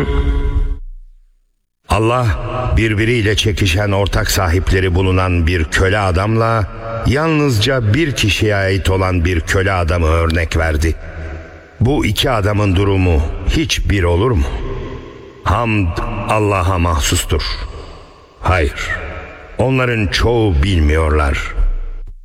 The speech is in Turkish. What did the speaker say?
Allah birbiriyle çekişen ortak sahipleri bulunan bir köle adamla yalnızca bir kişiye ait olan bir köle adamı örnek verdi. Bu iki adamın durumu hiç bir olur mu? Hamd Allah'a mahsustur. Hayır, onların çoğu bilmiyorlar.